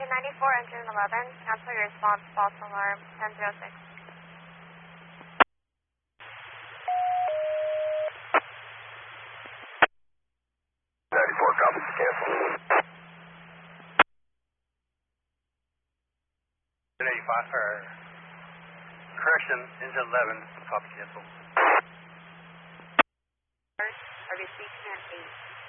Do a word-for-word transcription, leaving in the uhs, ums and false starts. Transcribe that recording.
ninety-four, engine eleven. Cancel your response, false alarm, ten zero six. ninety-four, copy, cancel. eighty-five, or correction, engine eleven, copy, cancel. R B C ten eight.